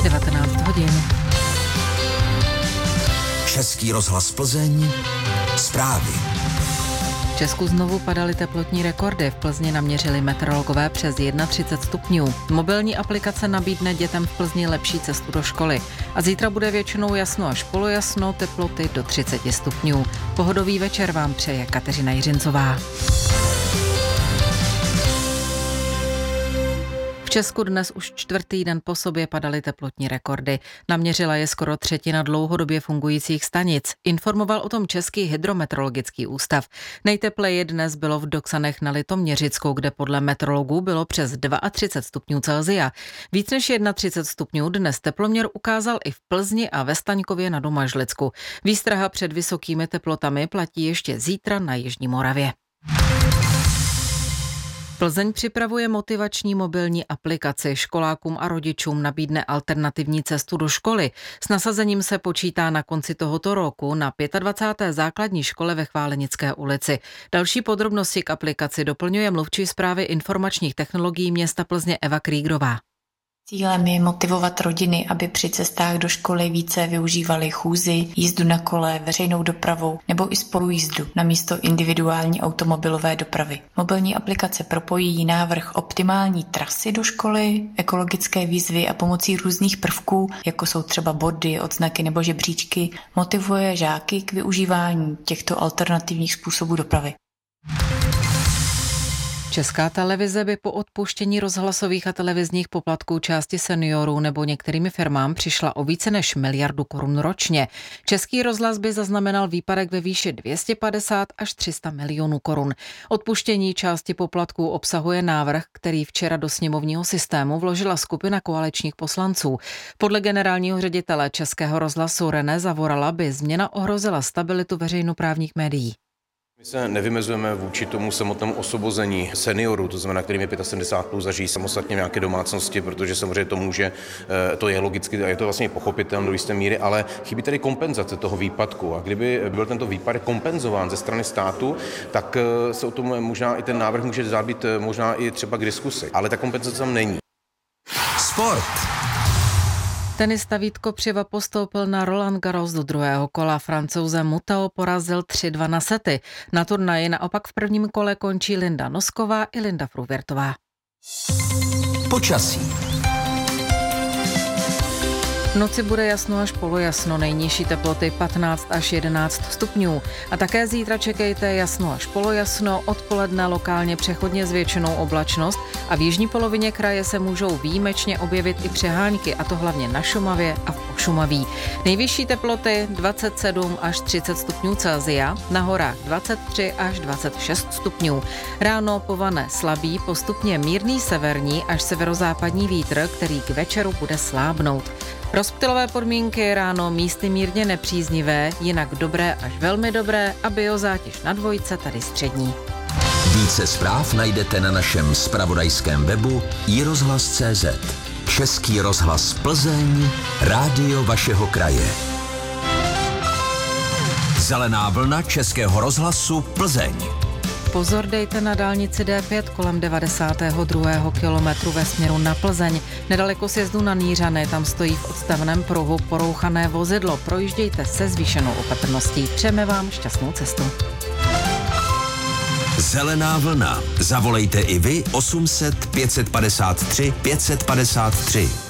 19 hodin. Český rozhlas Plzeň, zprávy. V Česku znovu padaly teplotní rekordy. V Plzni naměřili meteorologové přes 31 stupňů. Mobilní aplikace nabídne dětem v Plzni lepší cestu do školy. A zítra bude většinou jasno až polojasno, teploty do 30 stupňů. Pohodový večer vám přeje Kateřina Jiřincová. V Česku dnes už čtvrtý den po sobě padaly teplotní rekordy. Naměřila je skoro třetina dlouhodobě fungujících stanic. Informoval o tom Český hydrometeorologický ústav. Nejtepleji dnes bylo v Doksanech na Litoměřicku, kde podle meteorologů bylo přes 32 stupňů Celsia. Víc než 31 stupňů dnes teploměr ukázal i v Plzni a ve Staňkově na Domažlicku. Výstraha před vysokými teplotami platí ještě zítra na Jižní Moravě. Plzeň připravuje motivační mobilní aplikaci. Školákům a rodičům nabídne alternativní cestu do školy. S nasazením se počítá na konci tohoto roku na 25. základní škole ve Chválenické ulici. Další podrobnosti k aplikaci doplňuje mluvčí správy informačních technologií města Plzně Eva Krígrová. Cílem je motivovat rodiny, aby při cestách do školy více využívali chůzi, jízdu na kole, veřejnou dopravu nebo i spolujízdu namísto individuální automobilové dopravy. Mobilní aplikace propojí návrh optimální trasy do školy, ekologické výzvy a pomocí různých prvků, jako jsou třeba bordy, odznaky nebo žebříčky, motivuje žáky k využívání těchto alternativních způsobů dopravy. Česká televize by po odpuštění rozhlasových a televizních poplatků části seniorů nebo některými firmám přišla o více než 1 miliardu korun ročně. Český rozhlas by zaznamenal výpadek ve výši 250 až 300 milionů korun. Odpuštění části poplatků obsahuje návrh, který včera do sněmovního systému vložila skupina koaličních poslanců. Podle generálního ředitele Českého rozhlasu René Zavorala by změna ohrozila stabilitu veřejnoprávních médií. My se nevymezujeme vůči tomu samotnému osvobození seniorů, to znamená, kterým je 75 plus, zažijí samostatně v nějaké domácnosti, protože samozřejmě to je logicky a je to vlastně pochopitelné do jisté míry, ale chybí tady kompenzace toho výpadku. A kdyby byl tento výpadek kompenzován ze strany státu, tak se o tom možná i ten návrh může zdát být možná i třeba k diskusi. Ale ta kompenzace tam není. Sport. Tenista Vít Kopřiva postoupil na Roland Garros do druhého kola. Francouze Mutao porazil 3-2 na sety. Na turnaji naopak v prvním kole končí Linda Nosková i Linda Fruhvirtová. Počasí. V noci bude jasno až polojasno, nejnižší teploty 15 až 11 stupňů. A také zítra čekejte jasno až polojasno, odpoledne lokálně přechodně zvětšenou oblačnost a v jižní polovině kraje se můžou výjimečně objevit i přehánky, a to hlavně na Šumavě a v Pošumaví. Nejvyšší teploty 27 až 30 stupňů Celsia, na horách 23 až 26 stupňů. Ráno povane slabý, postupně mírný severní až severozápadní vítr, který k večeru bude slábnout. Rozptylové podmínky ráno místy mírně nepříznivé, jinak dobré až velmi dobré a biozátěž na dvojce tady střední. Více zpráv najdete na našem zpravodajském webu iRozhlas.cz. Český rozhlas Plzeň, rádio vašeho kraje. Zelená vlna Českého rozhlasu Plzeň. Pozor dejte na dálnici D5 kolem 92. kilometru ve směru na Plzeň. Nedaleko sjezdu na Nýřany, tam stojí v odstavném pruhu porouchané vozidlo. Projíždějte se zvýšenou opatrností. Přejeme vám šťastnou cestu. Zelená vlna. Zavolejte i vy 800 553 553.